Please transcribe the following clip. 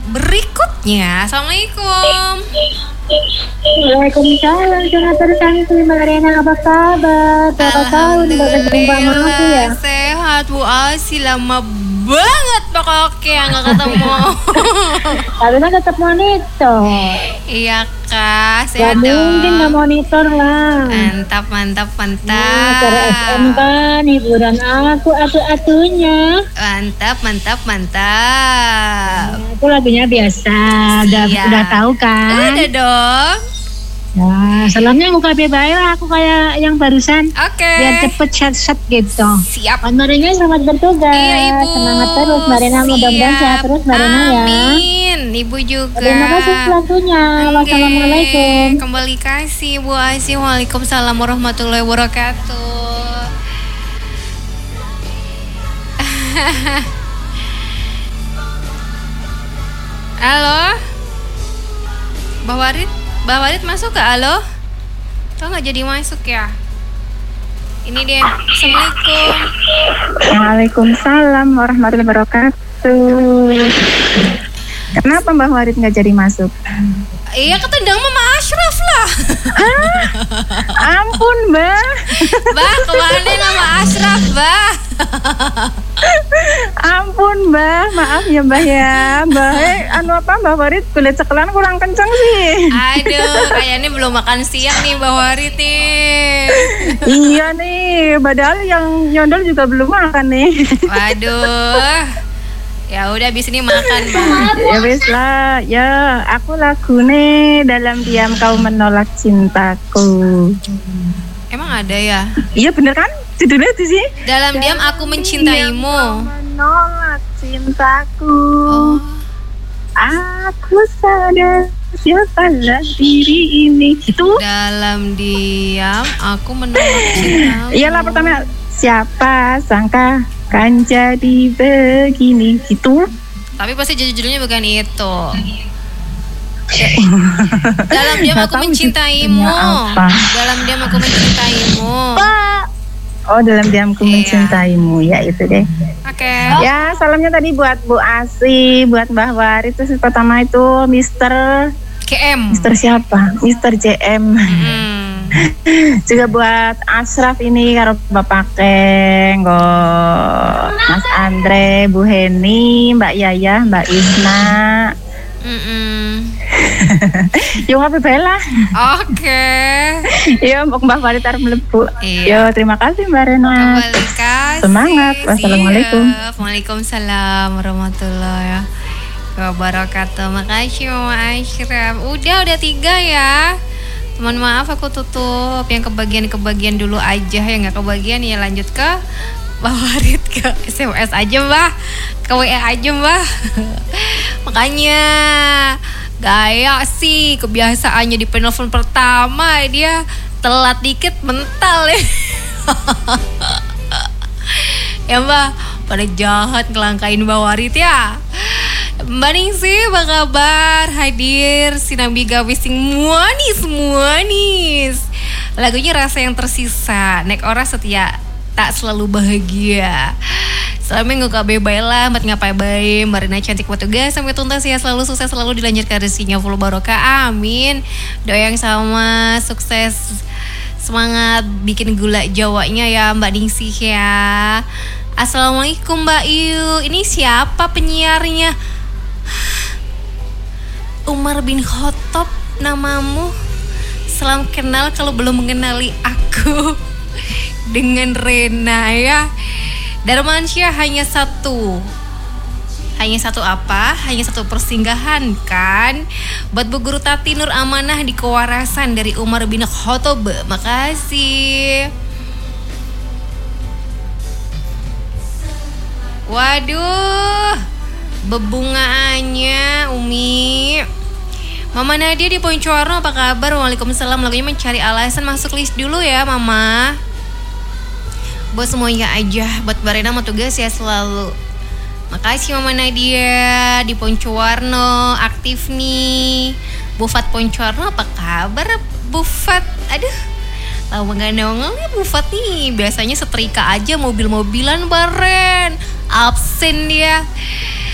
berikutnya. Assalamualaikum. Waalaikumsalam. Jonathan Santi, Mbak Rena, apa kabar? Berapa tahun udah berjumpa sama aku ya? Sehat Bu Asi, lama banget pokoknya nggak ketemu. Tapi kan tetap monitor. Iya Kak, Gak sehat dong. mungkin gak monitor lah. Mantap. Nah, cara SM kan hiburan atu-atunya. Mantap. Nah, itu lagunya biasa, Siap. udah tahu kan? Udah dong. Nah, salamnya muka baik lah aku kayak yang barusan. Oke. Biar cepet set gitu. Siap. Mbak Rena selamat bertugas. Iya Ibu. Semangat terus Mbak Rena, mudah-mudahan sehat terus Mbak Rena ya. Amin. Ibu juga. Terima kasih waktunya. Wassalamualaikum. Kembali kasih Bu Asi. Waalaikumsalam warahmatullahi wabarakatuh. Halo, Mbak Warid masuk ke halo? Kok nggak jadi masuk ya? Ini dia. Assalamualaikum. Waalaikumsalam warahmatullahi wabarakatuh. Kenapa Mbak Warid nggak jadi masuk? Iya, ketendang Mama Ashraf lah. Ampun Mbak. Mbak, kemana Mama Ashraf, Mbak? Ampun Mbak, maaf ya Mbak ya. Mbak, Mbak Warid kulit sekelan kurang kencang sih. Aduh, kayaknya belum makan siang nih Mbak Warid nih. Iya nih, padahal yang nyondol juga belum makan nih. Waduh. Ya udah abis ini makan Mbak. Ya wis lah, ya aku lagu nih Dalam Diam Kau Menolak Cintaku. Emang ada ya? Iya bener kan? Judulnya itu sih. Dalam diam aku mencintaimu. Menolak cintaku. Oh. Aku sadar siapalah diri ini. Itu. Dalam diam aku menolak cintamu. Iyalah pertama, siapa sangka kan jadi begini gitu. Tapi pasti judulnya bukan itu. Dalam diam aku mencintaimu. Dalam diam aku mencintaimu. Oh, dalam diamku mencintaimu, ya itu deh. Oke. Ya, salamnya tadi buat Bu Asi, buat Mbah Warid. Terus pertama itu Mister siapa? Mister JM. Juga buat Ashraf ini karo Bapak Keng, Mas Andre, Bu Heni, Mbak Yaya, Mbak Isna. Yo ngapain Bella? Oke. Yo Mbak Warid arep mlebu. Iya. Yo terima kasih Mbak Rena. Kembali kasih. Semangat. Wassalamualaikum. Siap. Waalaikumsalam warahmatullahi wabarakatuh. Makasih Mama Ashraf. Udah 3 ya. Mohon maaf aku tutup yang kebagian dulu aja, yang nggak kebagian ya lanjut ke Mbak Warid, ke SMS aja Mbak, ke WA aja Mbak. Makanya gaya sih kebiasaannya di penelpon pertama dia telat dikit mental ya. Ya Mbak, pada jahat ngelangkain Mbak Warid ya. Mbak Ningsih apa kabar? Hadir Sinambi Gawising manis. Lagunya Rasa Yang Tersisa. Nek ora setia tak selalu bahagia. Salamnya nggak kabeh lah, mat ngapai bae, Marina cantik petugas sampai tuntas ya, selalu sukses, selalu dilanjutkan rezekinya full barokah, amin. Doa yang sama, sukses, semangat bikin gula Jawanya ya Mbak Ningsih ya. Assalamualaikum Mbak Iyu, ini siapa penyiarnya? Umar bin Khattab namamu. Salam kenal kalau belum mengenali aku. Dengan Rena ya. Darmansyah hanya satu apa? Hanya satu persinggahan kan? Buat Bu Guru Tati Nur Amanah di Kewarasan dari Umar bin Khattab. Makasih. Waduh, bebungaannya Umi. Mama Nadia di Poncowarno apa kabar? Waalaikumsalam. Lagunya Mencari Alasan masuk list dulu ya Mama. Buat semuanya aja, buat Barena mau tugas ya selalu. Makasih Mama Nadia di Poncowarno, aktif nih. Bufat Poncowarno apa kabar Bufat? Aduh, lama gak nongol ya Bufat nih. Biasanya setrika aja mobil-mobilan Baren. Absen dia.